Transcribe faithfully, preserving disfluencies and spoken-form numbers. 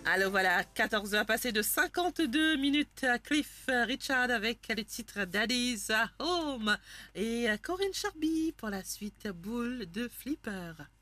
Alors voilà, quatorze heures passées de cinquante-deux minutes. Cliff Richard avec le titre Daddy's Home. Et Corinne Charby pour la suite Boule de Flipper.